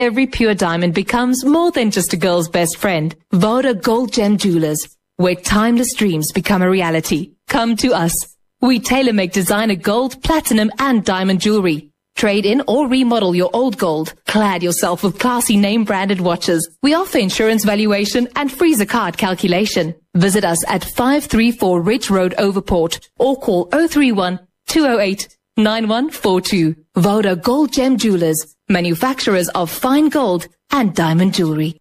every pure diamond becomes more than just a girl's best friend. Voda Gold Gem Jewelers, where timeless dreams become a reality. Come to us. We tailor-make designer gold, platinum and diamond jewelry. Trade in or remodel your old gold. Clad yourself with classy name-branded watches. We offer insurance valuation and freezer card calculation. Visit us at 534 Ridge Road, Overport, or call 031 208 9142. Voda Gold Gem Jewelers, manufacturers of fine gold and diamond jewelry.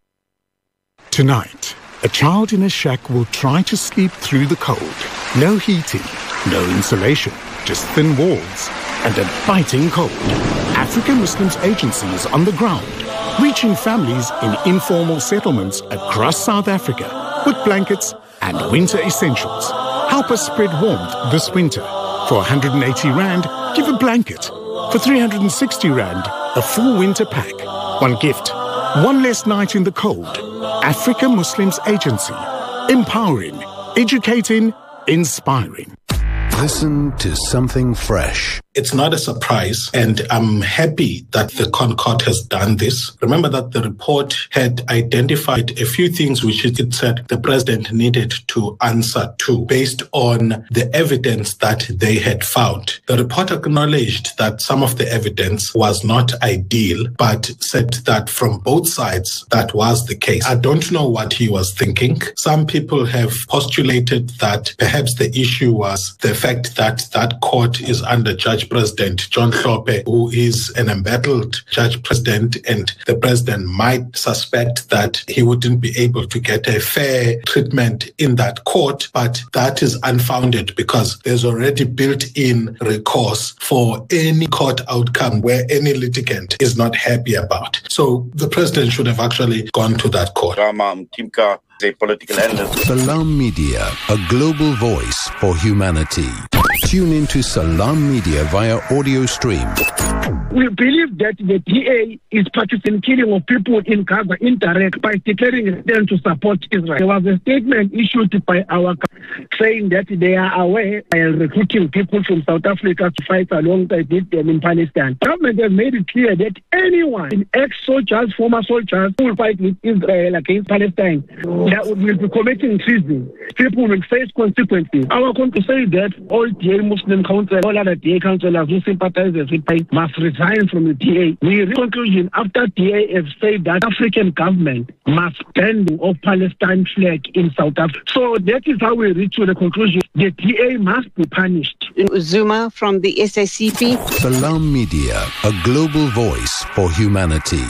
Tonight, a child in a shack will try to sleep through the cold. No heating, no insulation, just thin walls and a biting cold. African Muslims Agency is on the ground, reaching families in informal settlements across South Africa with blankets and winter essentials. Help us spread warmth this winter. For 180 Rand, give a blanket. For 360 Rand, a full winter pack. One gift, one less night in the cold. African Muslims Agency. Empowering, educating, inspiring. Listen to something fresh. It's not a surprise, and I'm happy that the ConCourt has done this. Remember that the report had identified a few things which it said the president needed to answer to based on the evidence that they had found. The report acknowledged that some of the evidence was not ideal, but said that from both sides that was the case. I don't know what he was thinking. Some people have postulated that perhaps the issue was the fact that that court is under Judge President John Hlophe, who is an embattled Judge President, and the president might suspect that he wouldn't be able to get a fair treatment in that court, but that is unfounded because there's already built-in recourse for any court outcome where any litigant is not happy about. So the president should have actually gone to that court. A political analyst. Salam Media, a global voice for humanity. Tune into Salam Media via audio stream. We believe that the DA is participating in killing of people in Gaza indirect by declaring them to support Israel. There was a statement issued by our saying that they are aware and recruiting people from South Africa to fight alongside them in Palestine. The government has made it clear that anyone, ex-soldiers, former soldiers, who will fight with Israel against Palestine, that will be committing treason. People will face consequences. I want to say that all DA Muslim council, all other DA councillors who sympathize with Israel must resign from the DA. We reach conclusion after DA have said that African government must ban of Palestine flag in South Africa. So that is how we reach to the conclusion the DA must be punished. Zuma from the SACP. Salam Media, a global voice for humanity.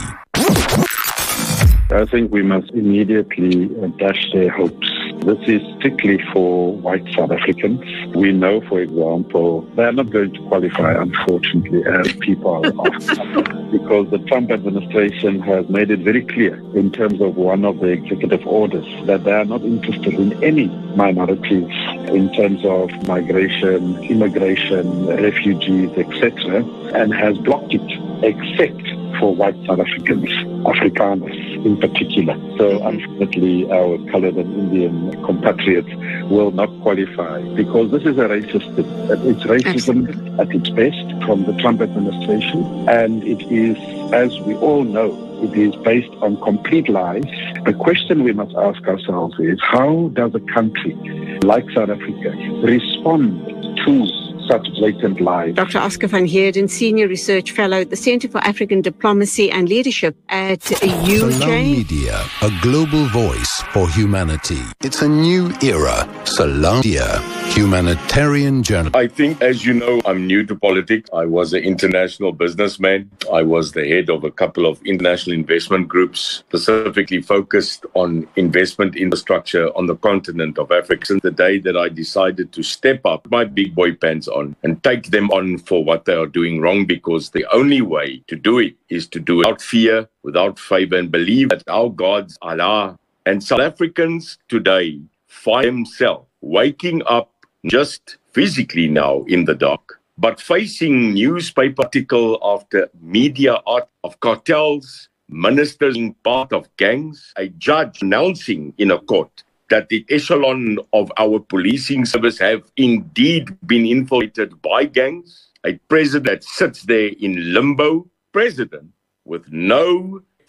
I think we must immediately dash their hopes. This is strictly for white South Africans. We know, for example, they are not going to qualify, unfortunately, as people of because the Trump administration has made it very clear in terms of one of the executive orders that they are not interested in any minorities in terms of migration, immigration, refugees, etc., and has blocked it except for white South Africans, Afrikaners in particular. So unfortunately, our colored and Indian compatriots will not qualify because this is a racist thing. It's racism at its best from the Trump administration, and it is, as we all know, it is based on complete lies. The question we must ask ourselves is, how does a country like South Africa respond to such blatant lies? Dr. Oscar van Heerden, Senior Research Fellow at the Center for African Diplomacy and Leadership at UJ. Salam Media, a global voice for humanity. It's a new era. Salam Media, humanitarian journal. I think, as you know, I'm new to politics. I was an international businessman. I was the head of a couple of international investment groups, specifically focused on investment infrastructure on the continent of Africa. Since the day that I decided to step up my big boy pants on and take them on for what they are doing wrong, because the only way to do it is to do it without fear, without favor, and believe that our God's Allah. And South Africans today find themselves waking up just physically now in the dark, but facing newspaper article after media art of cartels, ministers being part of gangs, a judge announcing in a court that the echelon of our policing service have indeed been infiltrated by gangs, a president that sits there in limbo, president with no